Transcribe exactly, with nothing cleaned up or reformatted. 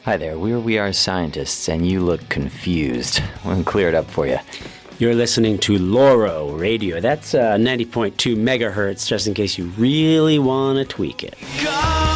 Hi there, we're We Are Scientists, and you look confused. We'll clear it up for you. You're listening to Loro Radio. That's uh, ninety point two megahertz, just in case you really want to tweak it. Go!